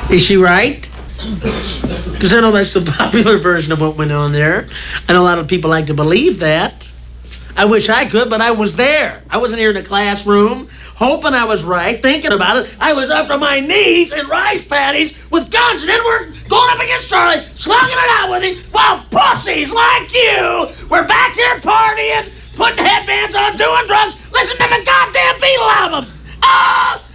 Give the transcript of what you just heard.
Is she right? Because I know that's the popular version of what went on there. I know a lot of people like to believe that. I wish I could, but I was there. I wasn't here in the classroom, hoping I was right, thinking about it. I was up to my knees in rice paddies with guns, and then we're going up against Charlie, slugging it out with him, while pussies like you were back here partying, putting headbands on, doing drugs, listening to the goddamn Beatle albums. Oh,